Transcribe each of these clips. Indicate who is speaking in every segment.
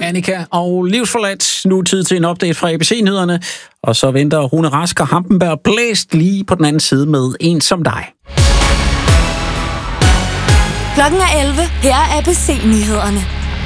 Speaker 1: Annika og Livsforladt. Nu tid til en update fra ABC-nyhederne. Og så venter Rune Rask og Hampenberg blæst lige på den anden side med En som dig.
Speaker 2: Klokken er 11. Her er ABC-nyhederne.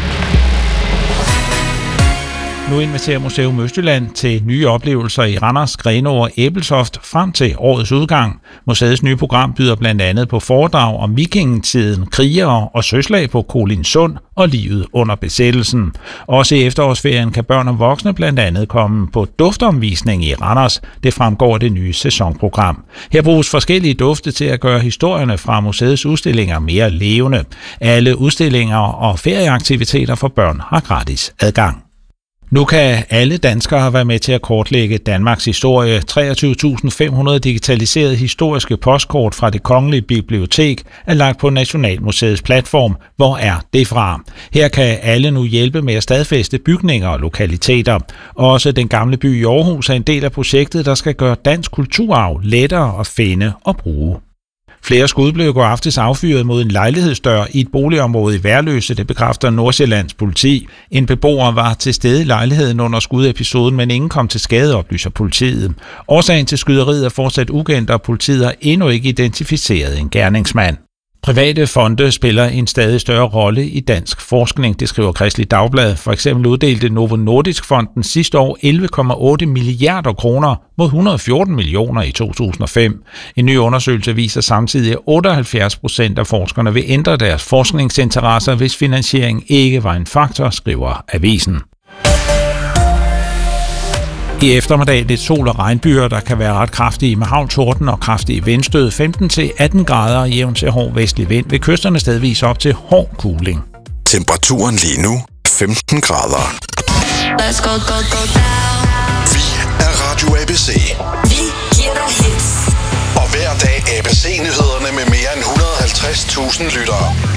Speaker 3: Nu inviterer Museum Østjylland til nye oplevelser i Randers, Grenaa og Ebeltoft frem til årets udgang. Museets nye program byder blandt andet på foredrag om vikingetiden, krigere og søslag på Kolinsund og livet under besættelsen. Også i efterårsferien kan børn og voksne blandt andet komme på duftomvisning i Randers. Det fremgår af det nye sæsonprogram. Her bruges forskellige dufte til at gøre historierne fra museets udstillinger mere levende. Alle udstillinger og ferieaktiviteter for børn har gratis adgang. Nu kan alle danskere være med til at kortlægge Danmarks historie. 23.500 digitaliserede historiske postkort fra Det Kongelige Bibliotek er lagt på Nationalmuseets platform. Hvor er det fra? Her kan alle nu hjælpe med at stadfæste bygninger og lokaliteter. Også den gamle by i Aarhus er en del af projektet, der skal gøre dansk kulturarv lettere at finde og bruge. Flere skud blev i går aftes affyret mod en lejlighedsdør i et boligområde i Værløse, det bekræfter Nordsjællands politi. En beboer var til stede i lejligheden under skudepisoden, men ingen kom til skade, oplyser politiet. Årsagen til skyderiet er fortsat ukendt, og politiet har endnu ikke identificeret en gerningsmand. Private fonde spiller en stadig større rolle i dansk forskning, det skriver Kristeligt Dagblad. For eksempel uddelte Novo Nordisk-fonden sidste år 11,8 milliarder kroner mod 114 millioner i 2005. En ny undersøgelse viser samtidig, at 78% af forskerne vil ændre deres forskningsinteresser, hvis finansiering ikke var en faktor, skriver avisen. I eftermiddag lidt sol- og regnbyger, der kan være ret kraftige med hagl, torden og kraftige vindstød. 15-18 grader jævnt til hård vestlig vind. Ved kysterne stedvis op til hård kuling.
Speaker 4: Temperaturen lige nu 15 grader.
Speaker 5: Let's go, go, go down.
Speaker 4: Vi er Radio ABC.
Speaker 5: Vi giver dig hits.
Speaker 4: Og hver dag ABC-nyhederne med mere end 150.000 lyttere.